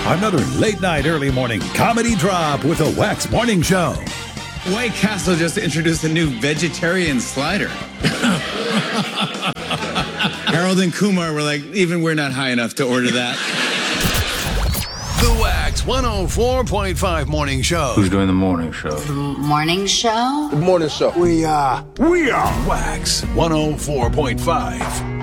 Another late night, early morning comedy drop with the Wax Morning Show. White Castle just introduced a new vegetarian slider. Harold and Kumar were like, even we're not high enough to order that. The Wax 104.5 Morning Show. Who's doing the morning show? The morning show? The morning show. We are Wax 104.5.